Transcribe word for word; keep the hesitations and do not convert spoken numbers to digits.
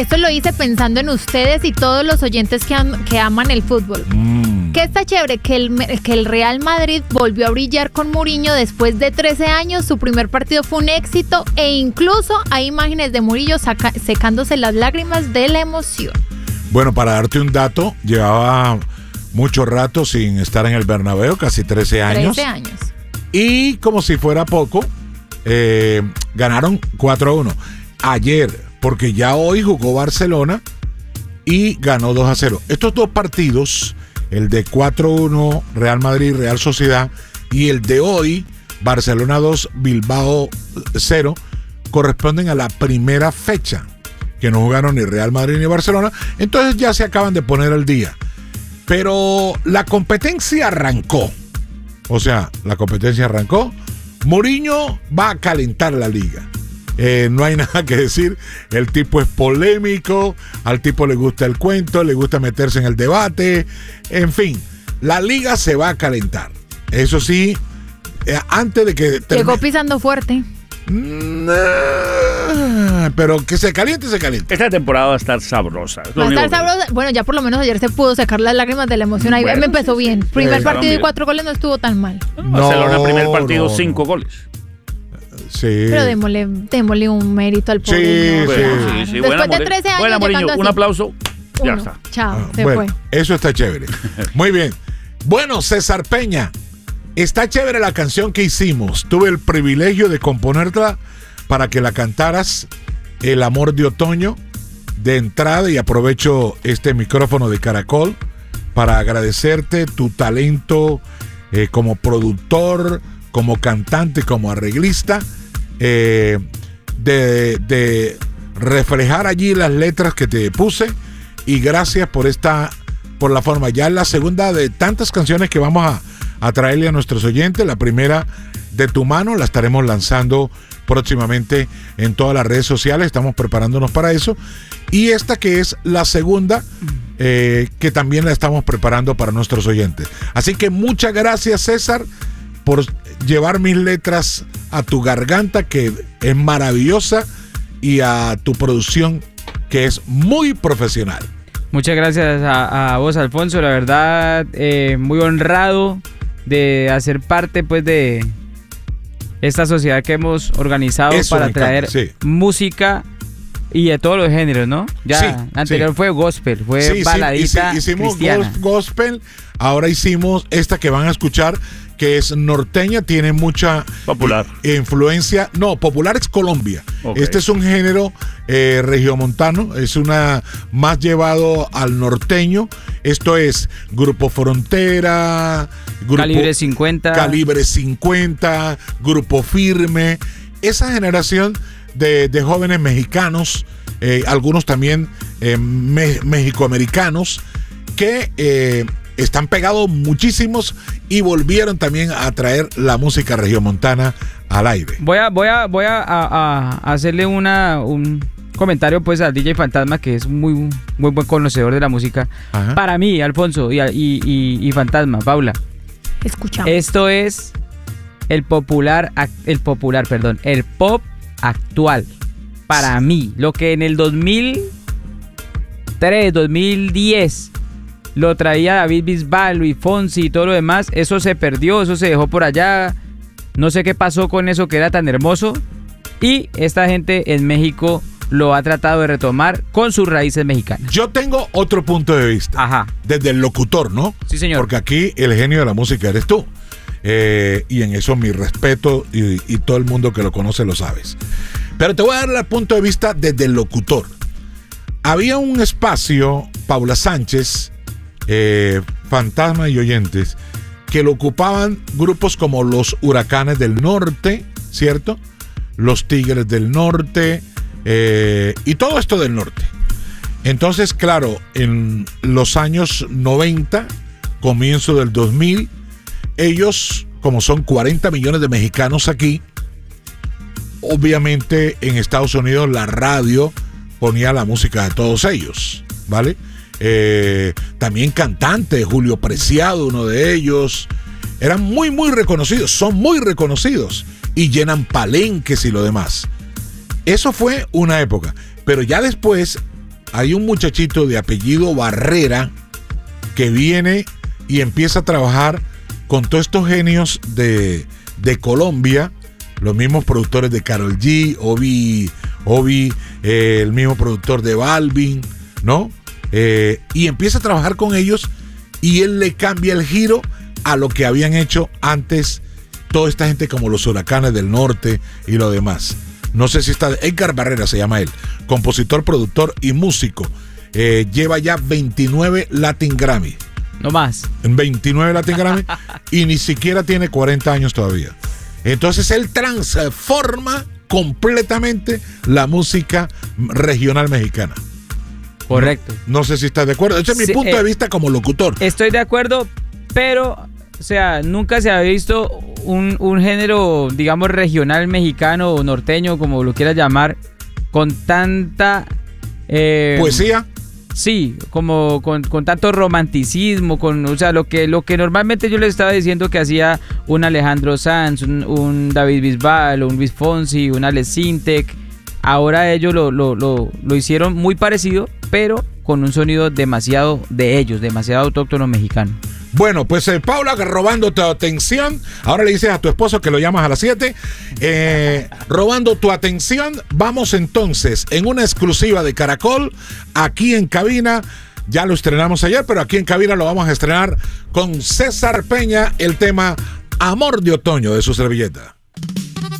esto lo hice pensando en ustedes y todos los oyentes que, am, que aman el fútbol. Mm. ¿Qué está chévere? Que el, que el Real Madrid volvió a brillar con Mourinho después de trece años. Su primer partido fue un éxito e incluso hay imágenes de Murillo saca, secándose las lágrimas de la emoción. Bueno, para darte un dato, llevaba mucho rato sin estar en el Bernabéu, casi trece años. trece años. Y como si fuera poco, eh, ganaron cuatro a uno. Ayer, porque ya hoy jugó Barcelona y ganó dos a cero. Estos dos partidos, el de cuatro a uno Real Madrid, Real Sociedad, y el de hoy, Barcelona dos, Bilbao cero, corresponden a la primera fecha, que no jugaron ni Real Madrid ni Barcelona. Entonces ya se acaban de poner al día. Pero la competencia arrancó. O sea, la competencia arrancó. Mourinho va a calentar la liga. Eh, no hay nada que decir. El tipo es polémico. Al tipo le gusta el cuento. Le gusta meterse en el debate. En fin, la liga se va a calentar. Eso sí, eh, antes de que termine. Llegó pisando fuerte. Pero que se caliente, se caliente. Esta temporada va a estar sabrosa. Va a estar sabrosa. Bueno, ya por lo menos ayer se pudo sacar las lágrimas de la emoción. Ahí bueno, me empezó bien. Primer eh, partido y cuatro goles no estuvo tan mal. No, Barcelona, primer partido, no, cinco no. goles. Sí. Pero démosle, démosle un mérito al pobre. Sí, no, sí, claro. sí, sí. Después Buena, de trece años. Buena, Mourinho, un aplauso. Ya Uno. está. Chao, Ah, se bueno, fue. eso está chévere. Muy bien. Bueno, César Peña, está chévere la canción que hicimos. Tuve el privilegio de componerla para que la cantaras, El amor de otoño, de entrada, y aprovecho este micrófono de Caracol para agradecerte tu talento eh, como productor, como cantante, como arreglista, eh, de, de reflejar allí las letras que te puse, y gracias por esta, por la forma. Ya es la segunda de tantas canciones que vamos a, a traerle a nuestros oyentes. La primera, De tu mano, la estaremos lanzando próximamente en todas las redes sociales. Estamos preparándonos para eso. Y esta que es la segunda, eh, que también la estamos preparando para nuestros oyentes. Así que muchas gracias, César, por llevar mis letras a tu garganta, que es maravillosa, y a tu producción, que es muy profesional. Muchas gracias a, a vos, Alfonso. La verdad, eh, muy honrado de hacer parte, pues, de esta sociedad que hemos organizado Eso para me encanta, traer sí. música y de todos los géneros, ¿no? Ya Sí, anterior sí. fue gospel, fue Sí, sí, baladita hici- hicimos cristiana. gos- gospel, ahora hicimos esta que van a escuchar, que es norteña, tiene mucha Popular. i- influencia. No, popular es Colombia. Ok. Este es un género eh, regiomontano, es una más llevado al norteño. Esto es Grupo Frontera, Grupo Calibre cincuenta. Calibre cincuenta, Grupo Firme, esa generación de, de jóvenes mexicanos, eh, algunos también eh, me, mexicoamericanos, que eh, están pegados muchísimos y volvieron también a traer la música regiomontana al aire. Voy a, voy a, voy a, a- a hacerle una, un comentario, pues, al D J Fantasma, que es muy, muy buen conocedor de la música. Ajá. Para mí, Alfonso y, y, y, y Fantasma, Paula, Escuchamos. esto es el popular, ac- el popular, perdón, el pop actual. Para mí, lo que en el dos mil tres, dos mil diez lo traía David Bisbal, Luis Fonsi y todo lo demás, eso se perdió, eso se dejó por allá. No sé qué pasó con eso que era tan hermoso. Y esta gente en México lo ha tratado de retomar con sus raíces mexicanas. Yo tengo otro punto de vista. Ajá. Desde el locutor, ¿no? Sí, señor. Porque aquí el genio de la música eres tú. Eh, y en eso mi respeto, y, y todo el mundo que lo conoce lo sabes. Pero te voy a dar el punto de vista desde el locutor. Había un espacio, Paula Sánchez, eh, Fantasma y oyentes, que lo ocupaban grupos como los Huracanes del Norte, ¿cierto? Los Tigres del Norte, eh, y todo esto del norte. Entonces, claro, en los años noventa, comienzo del dos mil, ellos, como son cuarenta millones de mexicanos aquí, obviamente en Estados Unidos la radio ponía la música de todos ellos, ¿vale? Eh, también cantantes, Julio Preciado, uno de ellos, eran muy, muy reconocidos, son muy reconocidos y llenan palenques y lo demás. Eso fue una época, pero ya después hay un muchachito de apellido Barrera que viene y empieza a trabajar con todos estos genios de, de Colombia, los mismos productores de Karol G, Obi, Obi eh, el mismo productor de Balvin, ¿no? Eh, y empieza a trabajar con ellos y él le cambia el giro a lo que habían hecho antes toda esta gente como los Huracanes del Norte y lo demás. No sé si está... Edgar Barrera se llama él, compositor, productor y músico. Eh, lleva ya veintinueve Latin Grammy. No más. veintinueve Latin Grammy y ni siquiera tiene cuarenta años todavía. Entonces él transforma completamente la música regional mexicana. Correcto. No, no sé si estás de acuerdo. Ese es mi Sí, punto eh, de vista como locutor. Estoy de acuerdo, pero, o sea, nunca se había visto un, un género, digamos, regional mexicano o norteño, como lo quieras llamar, con tanta... Eh, Poesía. Sí, como con, con tanto romanticismo, con, o sea, lo que, lo que normalmente yo les estaba diciendo que hacía un Alejandro Sanz, un, un David Bisbal, un Luis Fonsi, un Alex Sintek. Ahora ellos lo, lo, lo, lo hicieron muy parecido, pero con un sonido demasiado de ellos, demasiado autóctono mexicano. Bueno, pues eh, Paula, robando tu atención. Ahora le dices a tu esposo que lo llamas a las siete. Eh, robando tu atención. Vamos entonces en una exclusiva de Caracol, aquí en cabina. Ya lo estrenamos ayer, pero aquí en cabina lo vamos a estrenar con César Peña, el tema Amor de Otoño de su servilleta.